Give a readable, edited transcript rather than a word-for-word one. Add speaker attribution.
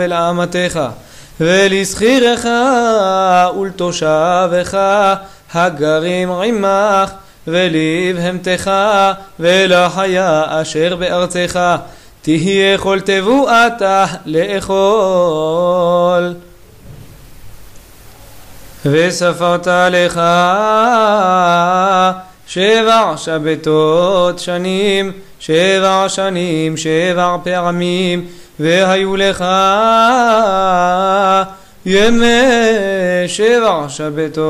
Speaker 1: ולאמתך ולשכירך ולתושבך הגרים עמך ולבהמתך ולחיה אשר בארצך תהיה כל תבואתה לאכול. וספרת לך 7 שבתות שנים 7 שנים 7 פעמים והיו לך ימי 7 שבתות